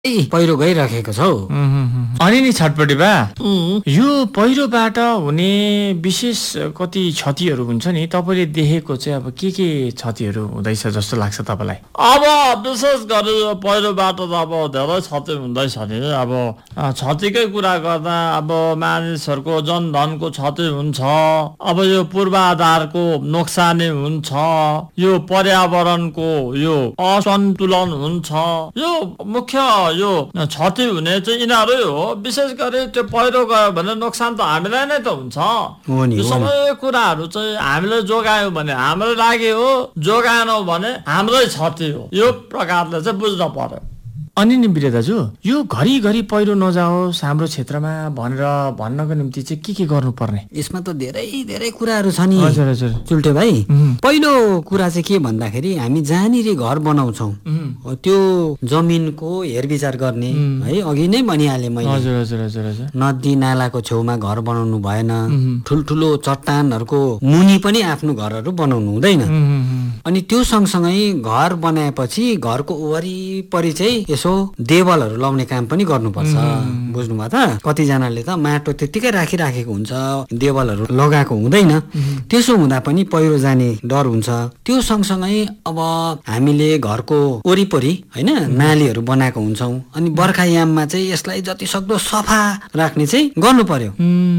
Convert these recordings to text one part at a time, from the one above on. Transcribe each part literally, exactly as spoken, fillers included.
पहिरो गइराखेको छ हौ। अनि नि छटपटी बा यो पहिरोबाट हुने विशेष कति क्षतिहरू हुन्छ नि तपाईँले देखेको चाहिँ अब के के क्षतिहरू हुँदैछ जस्तो लाग्छ तपाईँलाई? अब विशेष गरी यो पहिरोबाट त अब धेरै क्षति हुँदैछ नि। अब क्षतिकै कुरा गर्दा अब मानिसहरूको जनधनको क्षति हुन्छ, अब यो पूर्वाधारको नोक्सानी हुन्छ, यो पर्यावरणको यो असन्तुलन हुन्छ। यो मुख्य यो क्षति हुने चाहिँ यिनीहरू हो। विशेष गरी त्यो पहिरो गयो भने नोक्सान त हामीलाई नै त हुन्छ। यो सबै कुराहरू चाहिँ हामीले जोगायौँ भने हाम्रो लागि हो, जोगाएनौँ भने हाम्रै क्षति हो। यो प्रकारले चाहिँ बुझ्न पर्यो। अनि नि वीर दाजु यो घरिघरि पहिरो नजाओस् हाम्रो क्षेत्रमा भनेर भन्नको निम्ति चाहिँ के के गर्नुपर्ने? यसमा त धेरै धेरै कुराहरू छ नि। हजुर हजुर चुल्टे भाइ, पहिलो कुरा चाहिँ के भन्दाखेरि हामी जहाँनिर घर बनाउँछौँ त्यो जमिनको हेरविचार गर्ने है। अघि नै भनिहालेँ मैले। हजुर हजुर हजुर हजुर नदी नालाको छेउमा घर बनाउनु भएन। ठुल्ठुलो चट्टानहरूको मुनि पनि आफ्नो घरहरू बनाउनु हुँदैन। अनि त्यो सँगसँगै घर बनाएपछि घरको वरिपरि चाहिँ यसो देवलहरू लाउने काम पनि गर्नुपर्छ। बुझ्नुभयो त? कतिजनाले त माटो त्यत्तिकै राखिराखेको हुन्छ, देवलहरू लगाएको हुँदैन। त्यसो हुँदा पनि पहिरो जाने डर हुन्छ। त्यो सँगसँगै अब हामीले घरको वरिपरि होइन नालीहरू बनाएको हुन्छौँ। अनि बर्खायाममा चाहिँ यसलाई जति सक्दो सफा राख्ने चाहिँ गर्नु पर्यो।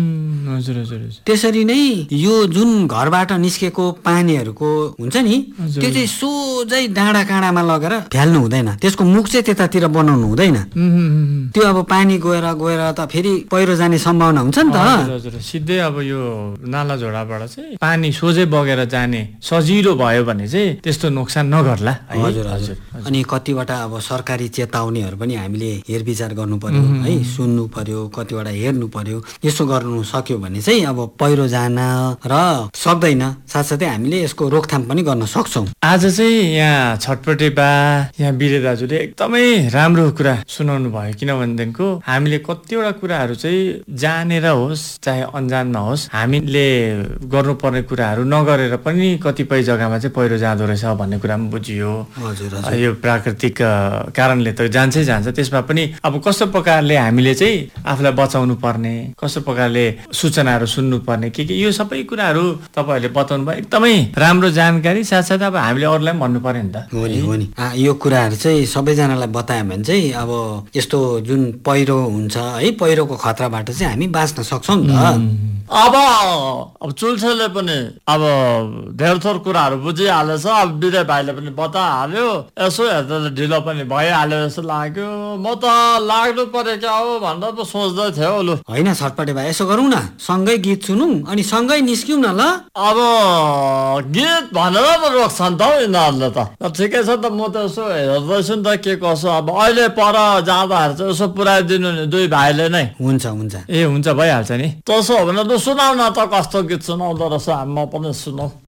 हजुर हजुर त्यसरी नै यो जुन घरबाट निस्केको पानीहरूको हुन्छ नि त्यो चाहिँ सोझै डाँडा काँडामा लगेर फ्याल्नु हुँदैन। त्यसको मुख चाहिँ त्यतातिर बनाउनु हुँदैन। त्यो अब पानी गएर गएर त फेरि पहिरो जाने सम्भावना हुन्छ नि त। हजुर सिधै अब यो नाला झोडाबाट चाहिँ पानी सोझै बगेर जाने सजिलो भयो भने चाहिँ त्यस्तो नोक्सान नगर्ला। हजुर हजुर अनि कतिवटा अब सरकारी चेतावनीहरू पनि हामीले हेरविचार गर्नु पर्यो है, सुन्नु पर्यो, कतिवटा हेर्नु पर्यो। यसो गर्नु सक्यो भने चाहिँ अब पहिरो जान र सक्दैन। साथसाथै हामीले यसको रोकथाम पनि गर्न सक्छौँ। आज चाहिँ यहाँ छटपटे बा यहाँ वीर दाजुले एकदमै राम्रो कुरा सुनाउनु भयो। किनभनेदेखिको हामीले कतिवटा कुराहरू चाहिँ जानेर होस् चाहे अनजानमा होस् हामीले गर्नुपर्ने कुराहरू नगरेर पनि कतिपय जग्गामा चाहिँ पहिरो जाँदो रहेछ भन्ने कुरा पनि बुझियो। यो प्राकृतिक कारणले त जान्छै जान्छ। त्यसमा पनि अब कस्तो प्रकारले हामीले चाहिँ आफूलाई बचाउनु पर्ने, कस्तो प्रकारले सूचनाहरू सुन्नु पर्ने, के के यो सबै कुराहरू तपाईँहरूले बताउनु भयो। एकदमै राम्रो जानकारी। साथसाथै अब हामीले अरूलाई पनि भन्नु पर्यो नि त। हो नि हो नि यो कुराहरू चाहिँ सबैजनालाई बतायो भने चाहिँ अब यस्तो जुन पहिरो हुन्छ है, पहिरोको खतराबाट चाहिँ हामी बाँच्न सक्छौँ नि त। अब अब चुल्ठेले पनि अब धेर थोर कुराहरू बुझिहालेछ। अब विजय भाइले पनि बताइहाल्यो। यसो हेर्दा ढिलो पनि भइहाल्यो जस्तो लाग्यो। म त लाग्नु पर्यो क्या हो भनेर त सोच्दै थियो। लु होइन छटपटे भाइ यसो गरौँ न, सँगै गीत सुनौँ अनि सँगै निस्क्यौँ न ल। अब गीत भनेर त रोक्छ नि त हौ यिनीहरूले त। ठिकै छ त, म त यसो हेर्दैछु नि त के कसो। अब अहिले पर जाँदाखेरि चाहिँ यसो पुऱ्याइदिनु नि दुई भाइले नै। हुन्छ हुन्छ ए हुन्छ भइहाल्छ नि। त्यसो हो भने त सुनाउ न त कस्तो गीत सुनाउँदो रहेछ, म पनि सुनौ।